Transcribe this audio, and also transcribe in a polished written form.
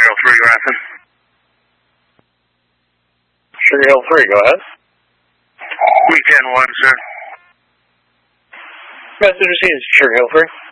Hill 3, Grafton. Sugar Hill 3, go ahead. Weekend 1, sir. Message received, Sugar Hill 3.